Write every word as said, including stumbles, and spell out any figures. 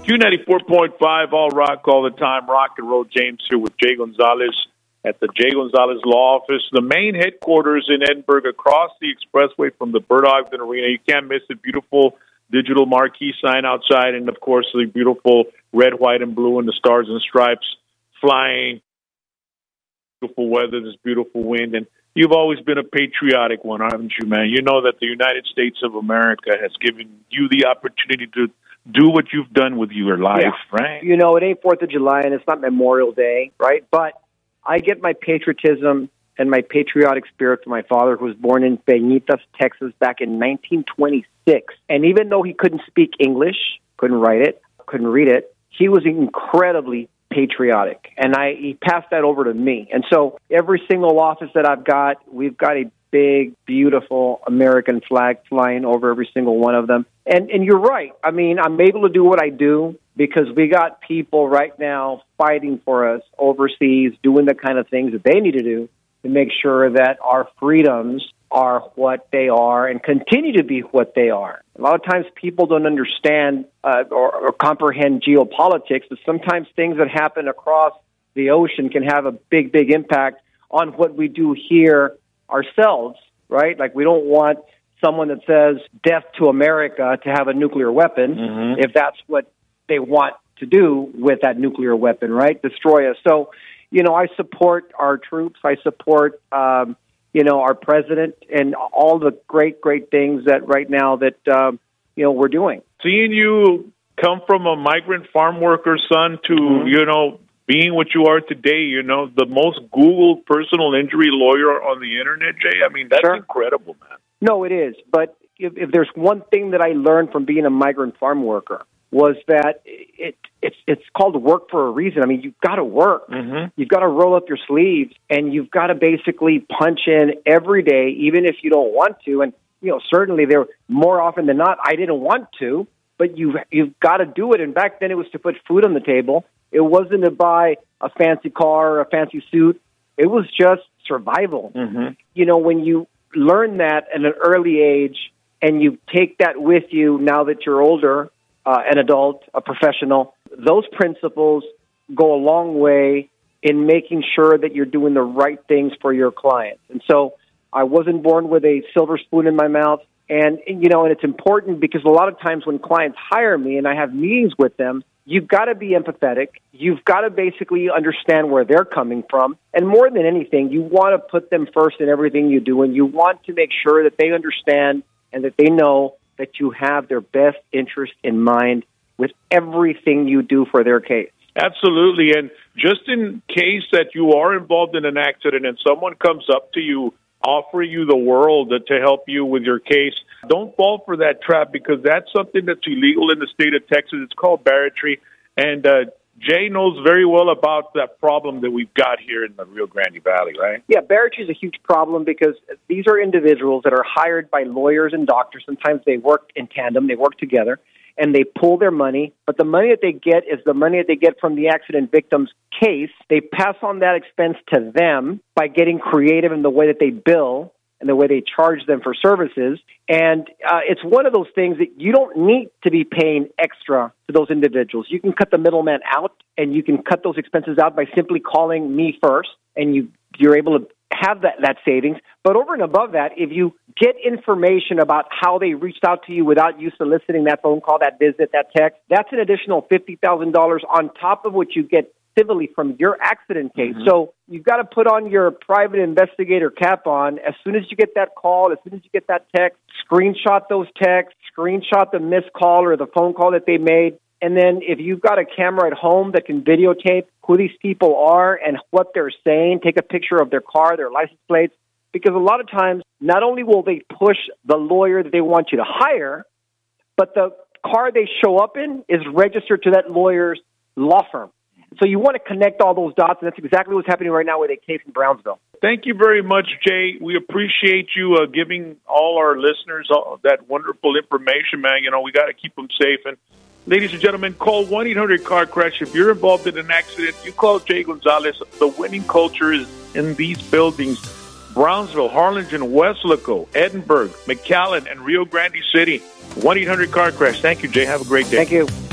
Q ninety-four point five, all rock all the time. Rock and roll. James here with Jay Gonzalez at the Jay Gonzalez Law Office, the main headquarters in Edinburgh, across the expressway from the Bert Ogden Arena. You can't miss it. Beautiful digital marquee sign outside, and of course the beautiful red, white, and blue, and the stars and stripes flying. Beautiful weather, this beautiful wind, and you've always been a patriotic one, haven't you, man? You know that the United States of America has given you the opportunity to do what you've done with your life, yeah. right? You know, it ain't fourth of July, and it's not Memorial Day, right? But I get my patriotism and my patriotic spirit from my father, who was born in Peñitas, Texas, back in nineteen twenty-six. And even though he couldn't speak English, couldn't write it, couldn't read it, he was incredibly patriotic. And I he passed that over to me. And so every single office that I've got, we've got a big, beautiful American flag flying over every single one of them. And and you're right. I mean, I'm able to do what I do because we got people right now fighting for us overseas, doing the kind of things that they need to do to make sure that our freedoms are what they are and continue to be what they are. A lot of times people don't understand uh, or, or comprehend geopolitics, but sometimes things that happen across the ocean can have a big, big impact on what we do here ourselves, right? Like, we don't want someone that says death to America to have a nuclear weapon, mm-hmm. if that's what they want to do with that nuclear weapon, right? Destroy us. So, you know, I support our troops. I support, um, you know, our president and all the great, great things that right now that, um, you know, we're doing. Seeing you come from a migrant farm worker son to, mm-hmm. you know, being what you are today, you know, the most Googled personal injury lawyer on the internet, Jay, I mean, that's sure. incredible, man. No, it is. But if, if there's one thing that I learned from being a migrant farm worker was that it, it's it's called work for a reason. I mean, you've got to work. Mm-hmm. You've got to roll up your sleeves, and you've got to basically punch in every day, even if you don't want to. And, you know, certainly there, more often than not, I didn't want to, but you've, you've got to do it. And back then it was to put food on the table. It wasn't to buy a fancy car or a fancy suit. It was just survival. Mm-hmm. You know, when you learn that at an early age and you take that with you now that you're older, uh, an adult, a professional, those principles go a long way in making sure that you're doing the right things for your clients. And so I wasn't born with a silver spoon in my mouth. And, you know, and it's important because a lot of times when clients hire me and I have meetings with them, you've got to be empathetic. You've got to basically understand where they're coming from. And more than anything, you want to put them first in everything you do, and you want to make sure that they understand and that they know that you have their best interest in mind with everything you do for their case. Absolutely. And just in case that you are involved in an accident and someone comes up to you offering you the world to help you with your case, don't fall for that trap, because that's something that's illegal in the state of Texas. It's called barratry, and uh, Jay knows very well about that problem that we've got here in the Rio Grande Valley, right? Yeah, barratry is a huge problem because these are individuals that are hired by lawyers and doctors. Sometimes they work in tandem, they work together, and they pull their money, but the money that they get is the money that they get from the accident victim's case. They pass on that expense to them by getting creative in the way that they bill and the way they charge them for services. And uh, it's one of those things that you don't need to be paying extra to those individuals. You can cut the middleman out, and you can cut those expenses out by simply calling me first, and you, you're able to have that, that savings. But over and above that, if you get information about how they reached out to you without you soliciting that phone call, that visit, that text, that's an additional fifty thousand dollars on top of what you get civilly from your accident case. Mm-hmm. So you've got to put on your private investigator cap on. As soon as you get that call, as soon as you get that text, screenshot those texts, screenshot the missed call or the phone call that they made. And then if you've got a camera at home that can videotape who these people are and what they're saying, take a picture of their car, their license plates, because a lot of times not only will they push the lawyer that they want you to hire, but the car they show up in is registered to that lawyer's law firm. So you want to connect all those dots, and that's exactly what's happening right now with a case in Brownsville. Thank you very much, Jay. We appreciate you uh, giving all our listeners all that wonderful information, man. You know, we got to keep them safe. And ladies and gentlemen, call one eight hundred car crash. If you're involved in an accident, you call Jay Gonzalez. The winning culture is in these buildings: Brownsville, Harlingen, Weslaco, Edinburgh, McAllen, and Rio Grande City. one eight hundred car crash. Thank you, Jay. Have a great day. Thank you.